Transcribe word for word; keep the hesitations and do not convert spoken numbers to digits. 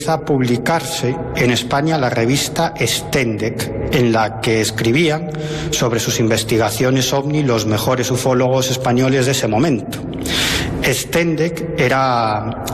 a publicarse en España la revista Stendek, en la que escribían sobre sus investigaciones ovni los mejores ufólogos españoles de ese momento. Stendek era